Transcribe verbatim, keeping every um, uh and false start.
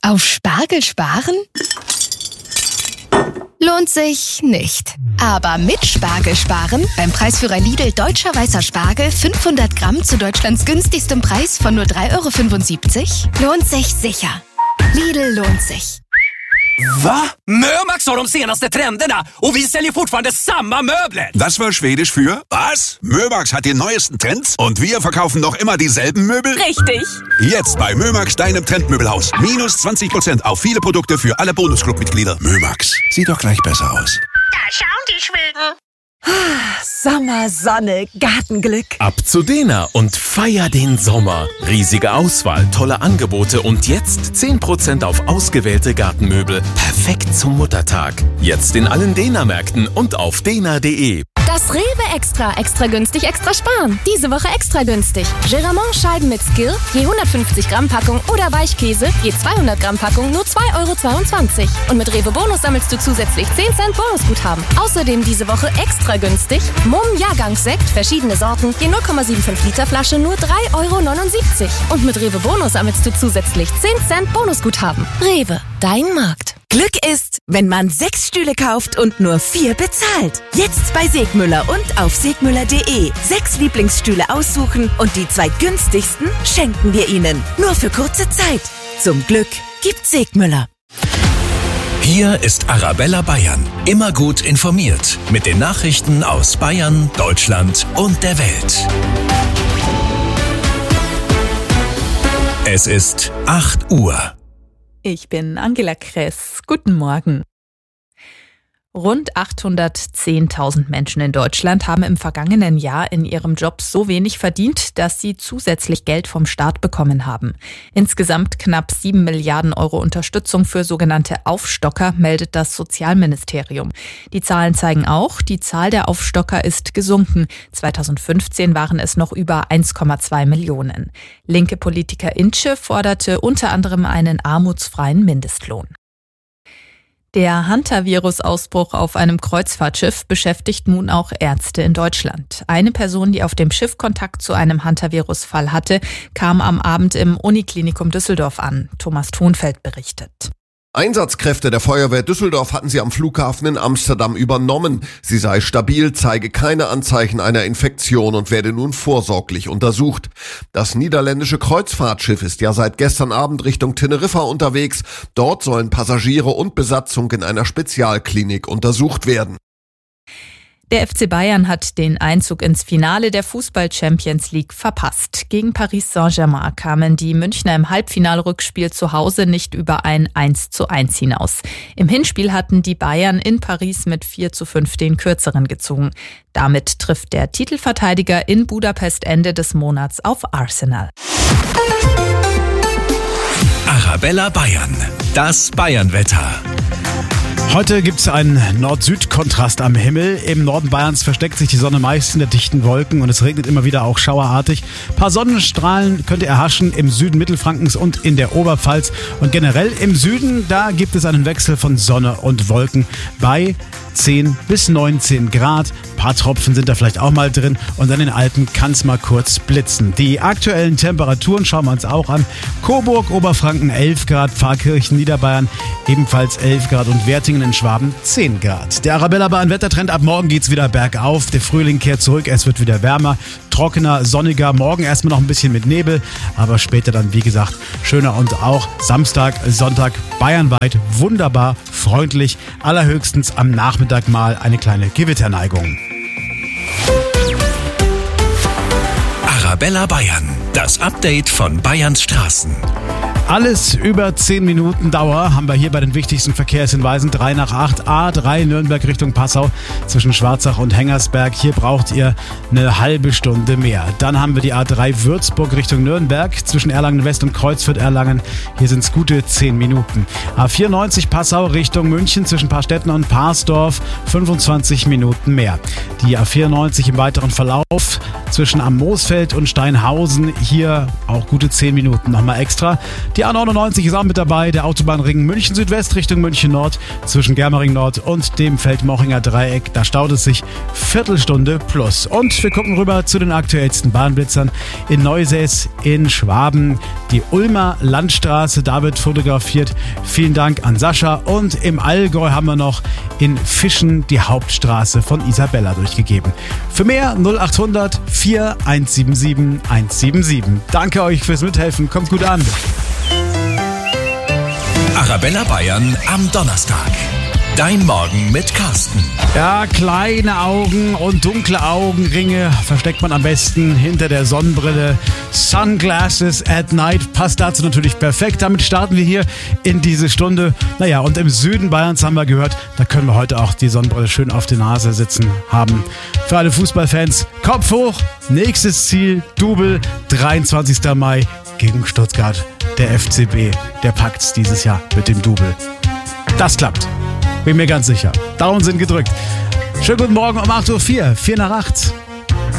Auf Spargel sparen? Lohnt sich nicht. Aber mit Spargel sparen, beim Preisführer Lidl Deutscher Weißer Spargel fünfhundert Gramm zu Deutschlands günstigstem Preis von nur drei Euro fünfundsiebzig, lohnt sich sicher. Lidl lohnt sich. Va? Mömax har de senaste trenderna och vi säljer fortfarande samma möbler. Das war Schwedisch für was? Mömax hat die neuesten Trends und wir verkaufen noch immer dieselben Möbel? Richtig. Jetzt bei Mömax, deinem Trendmöbelhaus. Minus zwanzig Prozent auf viele Produkte für alle Bonusclub-Mitglieder. Mömax, sieht doch gleich besser aus. Da schauen die Schweden. Sommer, Sonne, Gartenglück. Ab zu Dena und feier den Sommer. Riesige Auswahl, tolle Angebote und jetzt zehn Prozent auf ausgewählte Gartenmöbel. Perfekt zum Muttertag. Jetzt in allen Dena-Märkten und auf dena punkt de. Das Rewe Extra, extra günstig, extra sparen. Diese Woche extra günstig. Geramont-Scheiben mit Skill, je hundertfünfzig Gramm Packung oder Weichkäse, je zweihundert Gramm Packung, nur zwei Euro zweiundzwanzig. Und mit Rewe Bonus sammelst du zusätzlich zehn Cent Bonusguthaben. Außerdem diese Woche extra günstig. Mumm Jahrgangssekt, verschiedene Sorten, je null Komma fünfundsiebzig Liter Flasche, nur drei Euro neunundsiebzig. Und mit Rewe Bonus sammelst du zusätzlich zehn Cent Bonusguthaben. Rewe, dein Markt. Glück ist, wenn man sechs Stühle kauft und nur vier bezahlt. Jetzt bei Segmüller und auf segmüller punkt de. Sechs Lieblingsstühle aussuchen und die zwei günstigsten schenken wir Ihnen. Nur für kurze Zeit. Zum Glück gibt Segmüller. Hier ist Arabella Bayern. Immer gut informiert. Mit den Nachrichten aus Bayern, Deutschland und der Welt. Es ist acht Uhr. Ich bin Angela Kress. Guten Morgen. Rund achthundertzehntausend Menschen in Deutschland haben im vergangenen Jahr in ihrem Job so wenig verdient, dass sie zusätzlich Geld vom Staat bekommen haben. Insgesamt knapp sieben Milliarden Euro Unterstützung für sogenannte Aufstocker, meldet das Sozialministerium. Die Zahlen zeigen auch, die Zahl der Aufstocker ist gesunken. zweitausendfünfzehn waren es noch über eins Komma zwei Millionen. Linke Politiker Intsche forderte unter anderem einen armutsfreien Mindestlohn. Der Hantavirus-Ausbruch auf einem Kreuzfahrtschiff beschäftigt nun auch Ärzte in Deutschland. Eine Person, die auf dem Schiff Kontakt zu einem Hantavirus-Fall hatte, kam am Abend im Uniklinikum Düsseldorf an. Thomas Thonfeld berichtet. Einsatzkräfte der Feuerwehr Düsseldorf hatten sie am Flughafen in Amsterdam übernommen. Sie sei stabil, zeige keine Anzeichen einer Infektion und werde nun vorsorglich untersucht. Das niederländische Kreuzfahrtschiff ist ja seit gestern Abend Richtung Teneriffa unterwegs. Dort sollen Passagiere und Besatzung in einer Spezialklinik untersucht werden. Der F C Bayern hat den Einzug ins Finale der Fußball-Champions League verpasst. Gegen Paris Saint-Germain kamen die Münchner im Halbfinalrückspiel zu Hause nicht über ein eins zu eins hinaus. Im Hinspiel hatten die Bayern in Paris mit vier zu fünf den Kürzeren gezogen. Damit trifft der Titelverteidiger in Budapest Ende des Monats auf Arsenal. Arabella Bayern, das Bayernwetter. Heute gibt es einen Nord-Süd-Kontrast am Himmel. Im Norden Bayerns versteckt sich die Sonne meist in der dichten Wolken und es regnet immer wieder auch schauerartig. Ein paar Sonnenstrahlen könnt ihr erhaschen im Süden Mittelfrankens und in der Oberpfalz. Und generell im Süden, da gibt es einen Wechsel von Sonne und Wolken bei zehn bis neunzehn Grad. Ein paar Tropfen sind da vielleicht auch mal drin und an den Alpen kann es mal kurz blitzen. Die aktuellen Temperaturen schauen wir uns auch an. Coburg, Oberfranken elf Grad, Pfarrkirchen, Niederbayern ebenfalls elf Grad und Wertingen in Schwaben zehn Grad. Der Arabella Bayern Wettertrend, ab morgen geht's wieder bergauf. Der Frühling kehrt zurück, es wird wieder wärmer, trockener, sonniger. Morgen erstmal noch ein bisschen mit Nebel, aber später dann, wie gesagt, schöner und auch Samstag, Sonntag bayernweit wunderbar, freundlich. Allerhöchstens am Nachmittag mal eine kleine Gewitterneigung. Arabella Bayern, das Update von Bayerns Straßen. Alles über zehn Minuten Dauer haben wir hier bei den wichtigsten Verkehrshinweisen. drei nach acht, A drei Nürnberg Richtung Passau zwischen Schwarzach und Hengersberg. Hier braucht ihr eine halbe Stunde mehr. Dann haben wir die A drei Würzburg Richtung Nürnberg zwischen Erlangen West und Kreuzfurt-Erlangen. Hier sind es gute zehn Minuten. A vierundneunzig Passau Richtung München zwischen Paarstetten und Parsdorf fünfundzwanzig Minuten mehr. Die A vierundneunzig im weiteren Verlauf zwischen Am Moosfeld und Steinhausen. Hier auch gute zehn Minuten nochmal extra. Die A neunundneunzig ist auch mit dabei, der Autobahnring München Südwest Richtung München Nord zwischen Germering Nord und dem Feldmochinger Dreieck. Da staut es sich Viertelstunde plus. Und wir gucken rüber zu den aktuellsten Bahnblitzern in Neusäß in Schwaben. Die Ulmer Landstraße, da wird fotografiert. Vielen Dank an Sascha. Und im Allgäu haben wir noch in Fischen die Hauptstraße von Isabella durchgegeben. Für mehr null acht hundert vier eins sieben sieben eins sieben sieben. Danke euch fürs Mithelfen. Kommt gut an. Arabella Bayern am Donnerstag. Dein Morgen mit Carsten. Ja, kleine Augen und dunkle Augenringe versteckt man am besten hinter der Sonnenbrille. Sunglasses at night passt dazu natürlich perfekt. Damit starten wir hier in diese Stunde. Naja, und im Süden Bayerns haben wir gehört, da können wir heute auch die Sonnenbrille schön auf der Nase sitzen haben. Für alle Fußballfans, Kopf hoch. Nächstes Ziel, Double, dreiundzwanzigster Mai gegen Stuttgart. Der F C B, der packt's dieses Jahr mit dem Double. Das klappt. Bin mir ganz sicher. Daumen sind gedrückt. Schönen guten Morgen um acht Uhr vier, vier nach acht.